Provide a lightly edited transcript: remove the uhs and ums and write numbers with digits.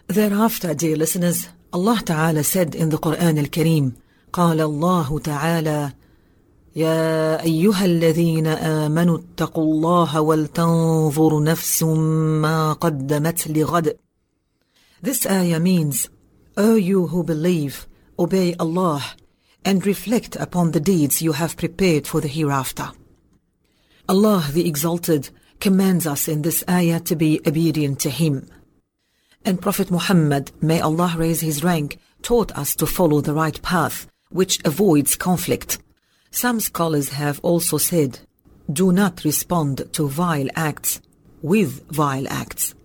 Thereafter, dear listeners, Allah Ta'ala said in the Quran Al-Kareem, قال الله تعالى يا أيها الذين آمنوا اتقوا الله ولتنظر نفس ما قدمت لغد. This ayah means, O you who believe, obey Allah and reflect upon the deeds you have prepared for the hereafter. Allah the Exalted commands us in this ayah to be obedient to Him. And Prophet Muhammad, may Allah raise his rank, taught us to follow the right path, which avoids conflict. Some scholars have also said, do not respond to vile acts with vile acts.